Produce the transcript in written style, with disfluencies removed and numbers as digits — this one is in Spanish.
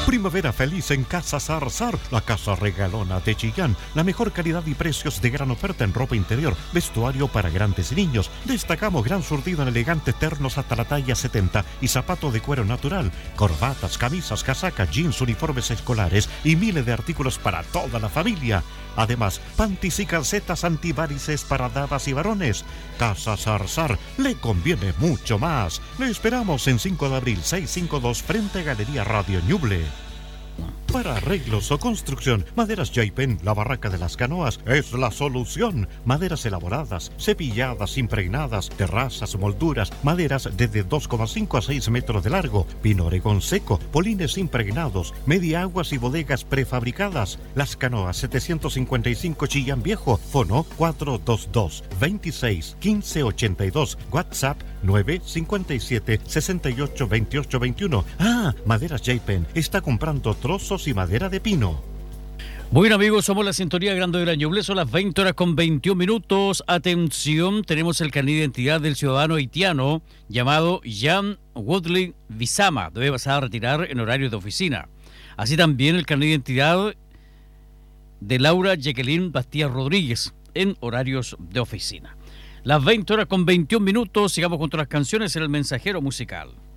Primavera feliz en Casa Zarzar, la casa regalona de Chillán. La mejor calidad y precios de gran oferta en ropa interior, vestuario para grandes y niños. Destacamos gran surtido en elegantes ternos hasta la talla 70 y zapato de cuero natural. Corbatas, camisas, casacas, jeans, uniformes escolares y miles de artículos para toda la familia. Además, panties y calcetas antivarices para damas y varones. Casa Zarzar, le conviene mucho más. Le esperamos en 5 de abril 652 frente a Galería Radio Ñuble. Para arreglos o construcción, Maderas Yaipen, la barraca de las canoas, es la solución. Maderas elaboradas, cepilladas, impregnadas, terrazas, molduras, maderas desde 2,5 a 6 metros de largo, pino oregón seco, polines impregnados, media aguas y bodegas prefabricadas. Las canoas 755 Chillán Viejo, fono 422 26 15 82, WhatsApp 957 68 28 21. Maderas Yaipen está comprando trozos y madera de pino. Bueno, amigos, somos la sintonía Grande de la Ñuble, son las 20 horas con 21 minutos. Atención, tenemos el carnet de identidad del ciudadano haitiano llamado Jan Woodley Visama. Debe pasar a retirar en horario de oficina. Así también el carnet de identidad de Laura Jacqueline Bastía Rodríguez en horarios de oficina. Las 20 horas con 21 minutos, sigamos con todas las canciones en el mensajero musical.